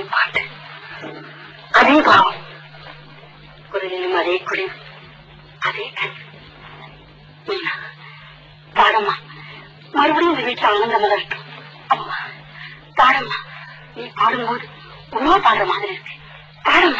பாட்டு, அதே பாவம், குரலிலும் அதே குடிவு, அதே கண். மீனா பாடம்மா, மறுபடியும் இந்த வீட்டுல ஆனந்தமா இருக்கட்டும். அம்மா பாடம்மா, நீ பாடும்போது உருவா பாடுற மாதிரி இருக்கு. பாடம்மா.